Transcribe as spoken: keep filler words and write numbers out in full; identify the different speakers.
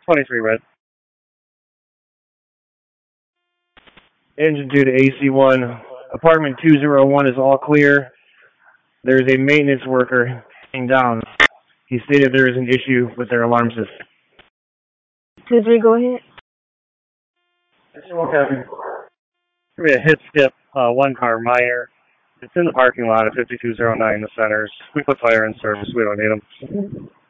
Speaker 1: twenty-three red. Engine two to A C one. Apartment two oh one is all clear. There is a maintenance worker hanging down. He stated there is an issue with their alarm system.
Speaker 2: two three, go ahead.
Speaker 1: Okay. We a hit skip, uh, one car minor. It's in the parking lot at fifty-two oh nine, the centers. We put fire in service. We don't need them.